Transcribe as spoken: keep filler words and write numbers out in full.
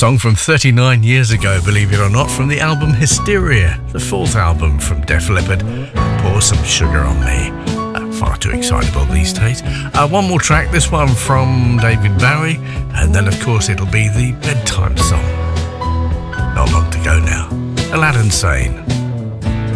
song from thirty-nine years ago, believe it or not, from the album Hysteria, the fourth album from Def Leppard. Pour Some Sugar on Me. Uh, far too excitable these days. Uh, one more track, this one from David Bowie, and then of course it'll be the bedtime song. Not long to go now. Aladdin Sane.